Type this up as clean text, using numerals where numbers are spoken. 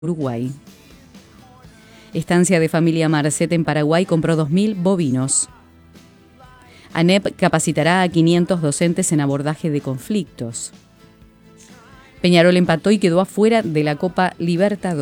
Uruguay. Estancia de familia Marcet en Paraguay compró 2.000 bovinos. ANEP capacitará a 500 docentes en abordaje de conflictos. Peñarol empató y quedó afuera de la Copa Libertadores.